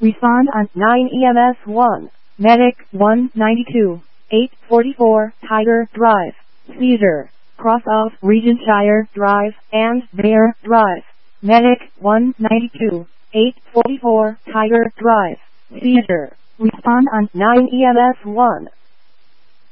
Respond on 9 EMS 1. Medic 192. 844 Tiger Drive. Cedar. Cross off Regentshire Drive and Bear Drive. Medic 192. 844 Tiger Drive. Cedar. Respond on 9 EMS 1.